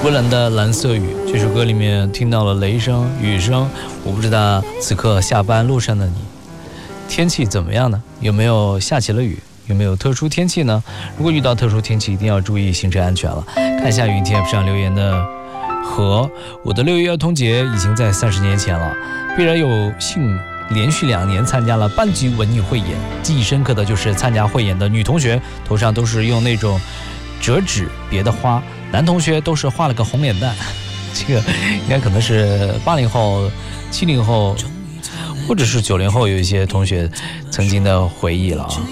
蔚蓝的蓝色雨，这首歌里面听到了雷声、雨声。我不知道此刻下班路上的你，天气怎么样呢？有没有下起了雨？有没有特殊天气呢？如果遇到特殊天气，一定要注意行车安全了。看一下云 TF 上留言的和我的6月儿童节已经在30年前了，必然有幸连续2年参加了班级文艺汇演，记忆深刻的就是参加汇演的女同学头上都是用那种折纸别的花，男同学都是画了个红脸蛋。这个应该可能是80后、70后或者是90后有一些同学曾经的回忆了啊。